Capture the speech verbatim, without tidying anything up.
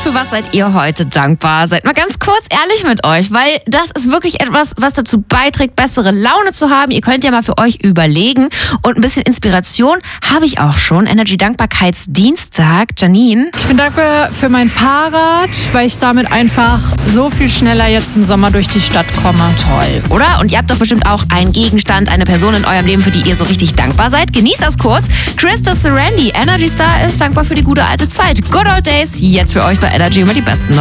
Für was seid ihr heute dankbar? Seid mal ganz kurz ehrlich mit euch, weil das ist wirklich etwas, was dazu beiträgt, bessere Laune zu haben. Ihr könnt ja mal für euch überlegen und ein bisschen Inspiration habe ich auch schon. Energy Dankbarkeitsdienstag. Janine? Ich bin dankbar für mein Fahrrad, weil ich damit einfach so viel schneller jetzt im Sommer durch die Stadt komme. Toll, oder? Und ihr habt doch bestimmt auch einen Gegenstand, eine Person in eurem Leben, für die ihr so richtig dankbar seid. Genießt das kurz. Krista Serendi, Energy Star, ist dankbar für die gute alte Zeit. Good old days, jetzt für euch bei Energy immer die besten